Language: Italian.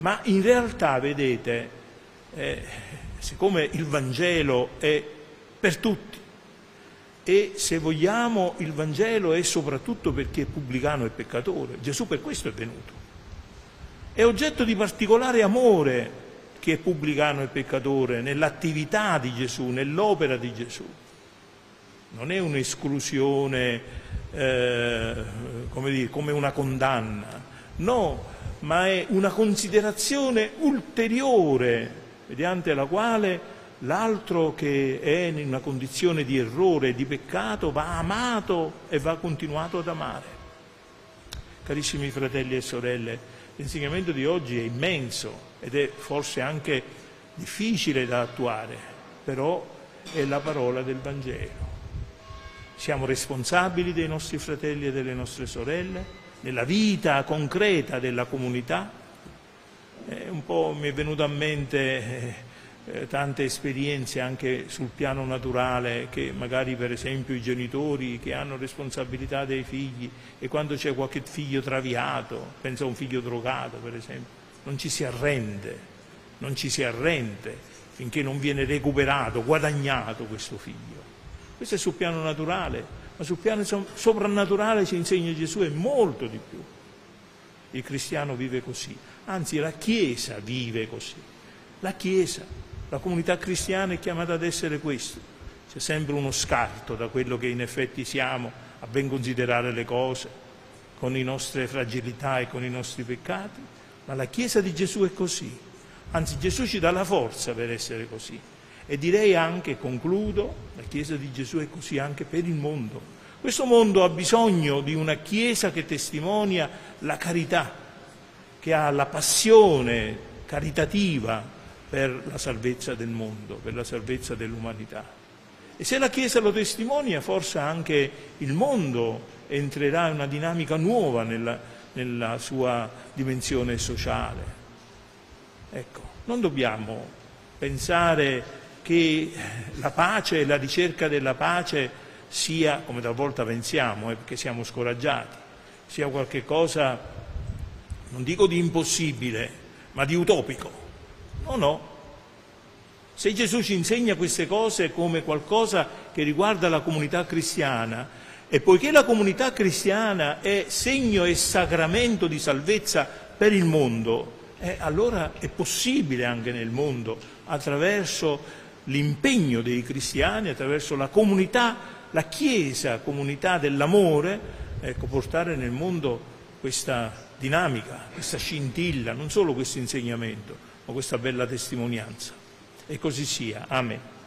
Ma in realtà, vedete, siccome il Vangelo è per tutti, e se vogliamo il Vangelo è soprattutto per chi è pubblicano e peccatore, Gesù per questo è venuto. È oggetto di particolare amore chi è pubblicano e peccatore nell'attività di Gesù, nell'opera di Gesù. Non è un'esclusione, come una condanna, no, ma è una considerazione ulteriore, mediante la quale l'altro che è in una condizione di errore e di peccato va amato e va continuato ad amare. Carissimi fratelli e sorelle, l'insegnamento di oggi è immenso ed è forse anche difficile da attuare, però è la parola del Vangelo. Siamo responsabili dei nostri fratelli e delle nostre sorelle, nella vita concreta della comunità. Un po' mi è venuto a mente tante esperienze anche sul piano naturale, che magari per esempio i genitori che hanno responsabilità dei figli, e quando c'è qualche figlio traviato, penso a un figlio drogato per esempio, non ci si arrende finché non viene recuperato, guadagnato questo figlio. Questo è sul piano naturale, ma sul piano soprannaturale, ci insegna Gesù, è molto di più. Il cristiano vive così, anzi la Chiesa vive così. La Chiesa, la comunità cristiana è chiamata ad essere questo. C'è sempre uno scarto da quello che in effetti siamo, a ben considerare le cose, con le nostre fragilità e con i nostri peccati, ma la Chiesa di Gesù è così. Anzi, Gesù ci dà la forza per essere così. E direi anche, concludo, la Chiesa di Gesù è così anche per il mondo. Questo mondo ha bisogno di una Chiesa che testimonia la carità, che ha la passione caritativa per la salvezza del mondo, per la salvezza dell'umanità. E se la Chiesa lo testimonia, forse anche il mondo entrerà in una dinamica nuova nella sua dimensione sociale. Ecco, non dobbiamo pensare che la pace e la ricerca della pace sia, come talvolta pensiamo, perché siamo scoraggiati, sia qualche cosa, non dico di impossibile, ma di utopico. No. Se Gesù ci insegna queste cose come qualcosa che riguarda la comunità cristiana, e poiché la comunità cristiana è segno e sacramento di salvezza per il mondo, allora è possibile anche nel mondo, attraverso l'impegno dei cristiani, attraverso la comunità, la Chiesa, comunità dell'amore, portare nel mondo questa dinamica, questa scintilla, non solo questo insegnamento, ma questa bella testimonianza. E così sia. Amen.